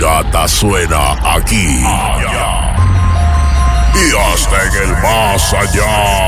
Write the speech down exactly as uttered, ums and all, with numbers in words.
pirata suena aquí y hasta en el más allá.